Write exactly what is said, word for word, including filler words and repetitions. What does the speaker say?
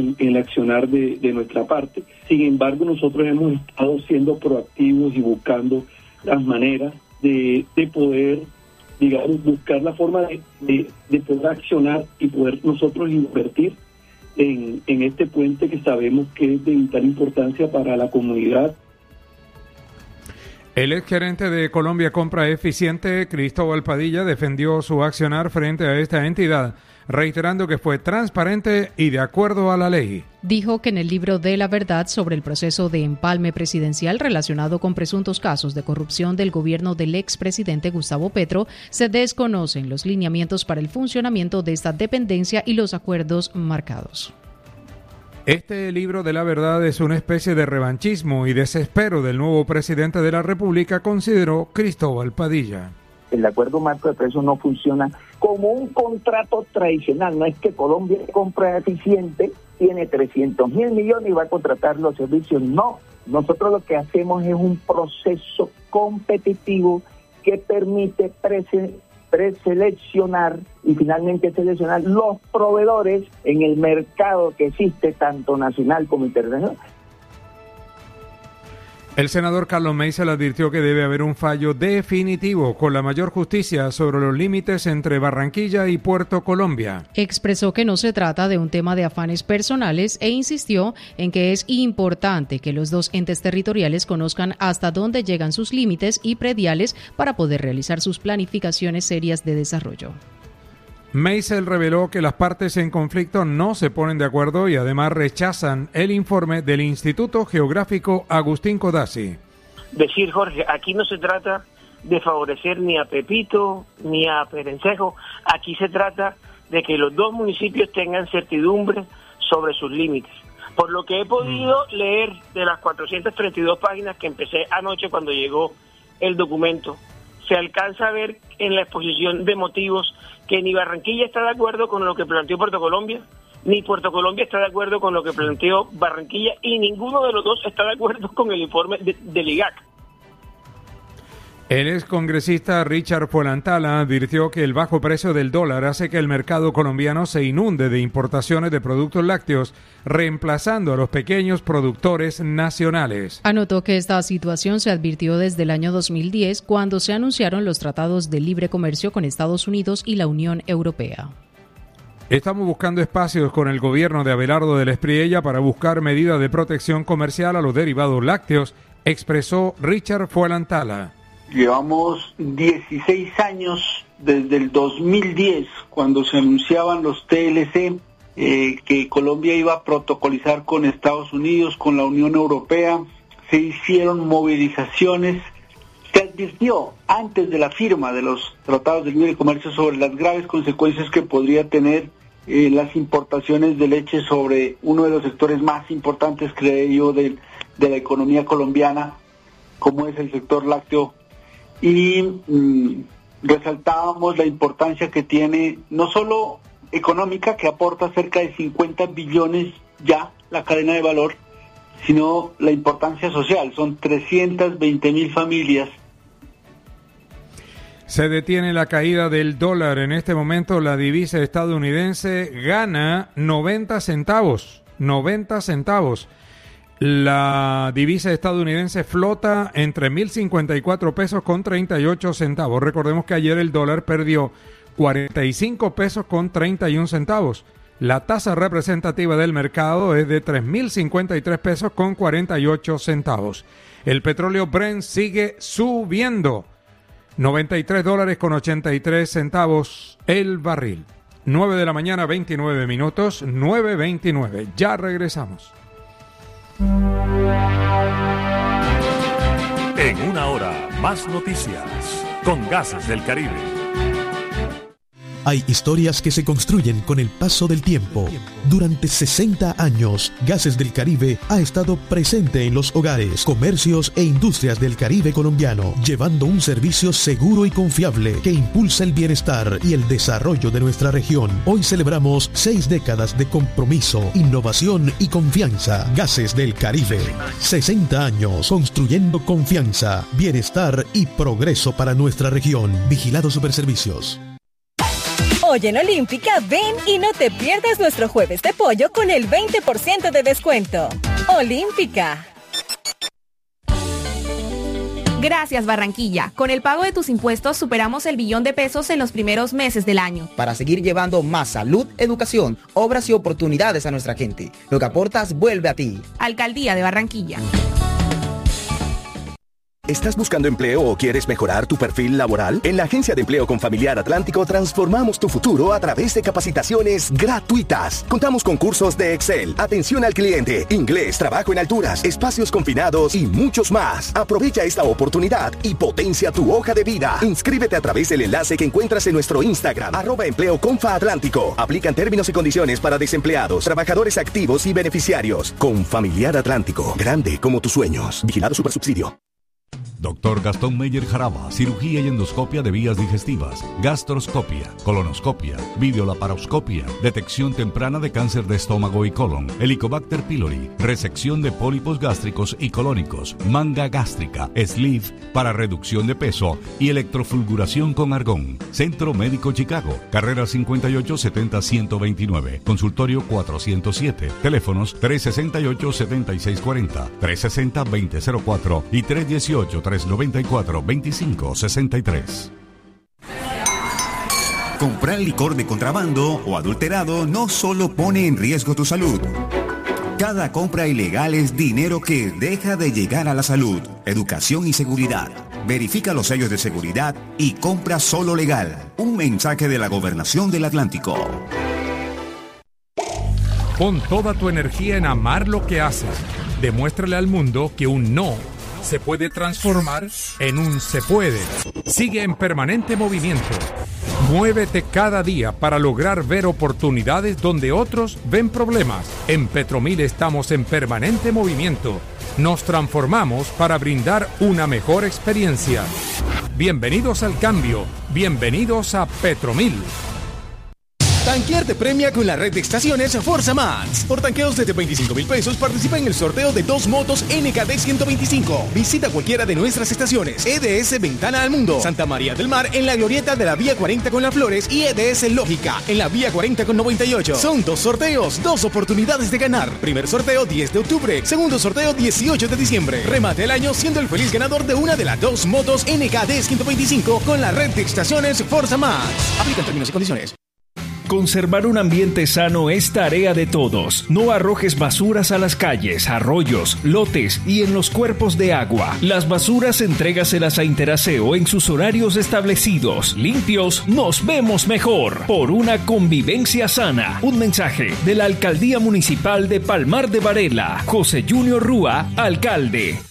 en, en el accionar de, de nuestra parte. Sin embargo, nosotros hemos estado siendo proactivos y buscando las maneras de, de poder, digamos, buscar la forma de, de, de poder accionar y poder nosotros invertir en, en este puente que sabemos que es de vital importancia para la comunidad. El exgerente de Colombia Compra Eficiente, Cristóbal Padilla, defendió su accionar frente a esta entidad, reiterando que fue transparente y de acuerdo a la ley. Dijo que en el libro de la verdad sobre el proceso de empalme presidencial relacionado con presuntos casos de corrupción del gobierno del expresidente Gustavo Petro, se desconocen los lineamientos para el funcionamiento de esta dependencia y los acuerdos marcados. Este libro de la verdad es una especie de revanchismo y desespero del nuevo presidente de la República, consideró Cristóbal Padilla. El acuerdo marco de precios no funciona como un contrato tradicional. No es que Colombia Compra Eficiente tiene trescientos mil millones y va a contratar los servicios. No, nosotros lo que hacemos es un proceso competitivo que permite prese- preseleccionar y finalmente seleccionar los proveedores en el mercado que existe tanto nacional como internacional. El senador Carlos Meisel advirtió que debe haber un fallo definitivo con la mayor justicia sobre los límites entre Barranquilla y Puerto Colombia. Expresó que no se trata de un tema de afanes personales e insistió en que es importante que los dos entes territoriales conozcan hasta dónde llegan sus límites y prediales para poder realizar sus planificaciones serias de desarrollo. Meisel reveló que las partes en conflicto no se ponen de acuerdo y además rechazan el informe del Instituto Geográfico Agustín Codazzi. Decir, Jorge, aquí no se trata de favorecer ni a Pepito ni a Perencejo, aquí se trata de que los dos municipios tengan certidumbre sobre sus límites. Por lo que he podido mm. leer de las cuatrocientas treinta y dos páginas que empecé anoche cuando llegó el documento, se alcanza a ver en la exposición de motivos que ni Barranquilla está de acuerdo con lo que planteó Puerto Colombia, ni Puerto Colombia está de acuerdo con lo que planteó Barranquilla, y ninguno de los dos está de acuerdo con el informe de, del I G A C. El excongresista Richard Fuelantala advirtió que el bajo precio del dólar hace que el mercado colombiano se inunde de importaciones de productos lácteos, reemplazando a los pequeños productores nacionales. Anotó que esta situación se advirtió desde el año dos mil diez, cuando se anunciaron los tratados de libre comercio con Estados Unidos y la Unión Europea. Estamos buscando espacios con el gobierno de Abelardo del Espriella para buscar medidas de protección comercial a los derivados lácteos, expresó Richard Fuelantala. Llevamos dieciséis años desde el dos mil diez, cuando se anunciaban los T L C, eh, que Colombia iba a protocolizar con Estados Unidos, con la Unión Europea. Se hicieron movilizaciones. Se advirtió antes de la firma de los tratados de libre comercio sobre las graves consecuencias que podría tener eh, las importaciones de leche sobre uno de los sectores más importantes, creo yo, de, de la economía colombiana, como es el sector lácteo. Y mm, resaltábamos la importancia que tiene, no solo económica, que aporta cerca de cincuenta billones ya la cadena de valor, sino la importancia social. Son trescientas veinte mil familias. Se detiene la caída del dólar. En este momento la divisa estadounidense gana noventa centavos. noventa centavos. La divisa estadounidense flota entre mil cincuenta y cuatro pesos con treinta y ocho centavos. Recordemos que ayer el dólar perdió cuarenta y cinco pesos con treinta y un centavos. La tasa representativa del mercado es de tres mil cincuenta y tres pesos con cuarenta y ocho centavos. El petróleo Brent sigue subiendo. noventa y tres dólares con ochenta y tres centavos el barril. nueve de la mañana, veintinueve minutos, nueve veintinueve. Ya regresamos. En una hora, más noticias con Gases del Caribe. Hay historias que se construyen con el paso del tiempo. Durante sesenta años, Gases del Caribe ha estado presente en los hogares, comercios e industrias del Caribe colombiano, llevando un servicio seguro y confiable que impulsa el bienestar y el desarrollo de nuestra región. Hoy celebramos seis décadas de compromiso, innovación y confianza. Gases del Caribe. sesenta años construyendo confianza, bienestar y progreso para nuestra región. Vigilado Superservicios. Hoy en Olímpica, ven y no te pierdas nuestro jueves de pollo con el veinte por ciento de descuento. Olímpica. Gracias, Barranquilla. Con el pago de tus impuestos superamos el billón de pesos en los primeros meses del año. Para seguir llevando más salud, educación, obras y oportunidades a nuestra gente. Lo que aportas vuelve a ti. Alcaldía de Barranquilla. ¿Estás buscando empleo o quieres mejorar tu perfil laboral? En la Agencia de Empleo Confamiliar Atlántico transformamos tu futuro a través de capacitaciones gratuitas. Contamos con cursos de Excel, atención al cliente, inglés, trabajo en alturas, espacios confinados y muchos más. Aprovecha esta oportunidad y potencia tu hoja de vida. Inscríbete a través del enlace que encuentras en nuestro Instagram, arroba empleo confa atlántico. Aplican términos y condiciones para desempleados, trabajadores activos y beneficiarios. Confamiliar Atlántico, grande como tus sueños. Vigilado Supersubsidio. Doctor Gastón Meyer Jaraba, cirugía y endoscopia de vías digestivas, gastroscopia, colonoscopia, videolaparoscopia, detección temprana de cáncer de estómago y colon, Helicobacter pylori, resección de pólipos gástricos y colónicos, manga gástrica, sleeve para reducción de peso y electrofulguración con argón. Centro Médico Chicago, carrera cincuenta y ocho setenta ciento veintinueve, consultorio cuatrocientos siete, teléfonos tres sesenta y ocho setenta y seis cuarenta, tres sesenta veinte cero cuatro y tres dieciocho tres noventa y cuatro veinticinco sesenta y tres. Comprar licor de contrabando o adulterado no solo pone en riesgo tu salud. Cada compra ilegal es dinero que deja de llegar a la salud, educación y seguridad. Verifica los sellos de seguridad y compra solo legal. Un mensaje de la Gobernación del Atlántico. Pon toda tu energía en amar lo que haces. Demuéstrale al mundo que un no se puede transformar en un se puede. Sigue en permanente movimiento. Muévete cada día para lograr ver oportunidades donde otros ven problemas. En Petromil estamos en permanente movimiento. Nos transformamos para brindar una mejor experiencia. Bienvenidos al cambio. Bienvenidos a Petromil. Tanquear te premia con la red de estaciones Forza Max. Por tanqueos desde veinticinco mil pesos participa en el sorteo de dos motos N K D ciento veinticinco. Visita cualquiera de nuestras estaciones. E D S Ventana al Mundo, Santa María del Mar en la glorieta de la Vía cuarenta con Las Flores y E D S Lógica en la Vía cuarenta con noventa y ocho. Son dos sorteos, dos oportunidades de ganar. Primer sorteo diez de octubre, segundo sorteo dieciocho de diciembre. Remate el año siendo el feliz ganador de una de las dos motos N K D ciento veinticinco con la red de estaciones Forza Max. Aplican términos y condiciones. Conservar un ambiente sano es tarea de todos. No arrojes basuras a las calles, arroyos, lotes y en los cuerpos de agua. Las basuras entrégaselas a Interaseo en sus horarios establecidos. Limpios, nos vemos mejor. Por una convivencia sana. Un mensaje de la Alcaldía Municipal de Palmar de Varela. José Junior Rúa, alcalde.